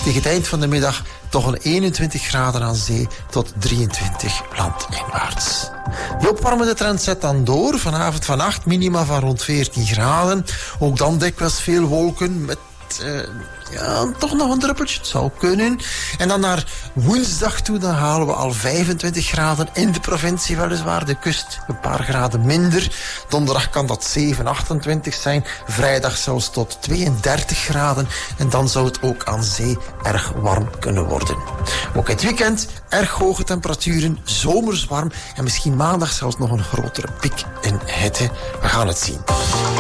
Tegen het eind van de middag toch een 21 graden aan zee tot 23 landinwaarts. Die opwarmende trend zet dan door. Vanavond vannacht minima van rond 14 graden. Ook dan dikwijls veel wolken met toch nog een druppeltje. Het zou kunnen. En dan naar woensdag toe, dan halen we al 25 graden in de provincie weliswaar. De kust een paar graden minder. Donderdag kan dat 7, 28 zijn. Vrijdag zelfs tot 32 graden. En dan zou het ook aan zee erg warm kunnen worden. Ook het weekend erg hoge temperaturen, zomers warm. En misschien maandag zelfs nog een grotere piek in hitte. We gaan het zien.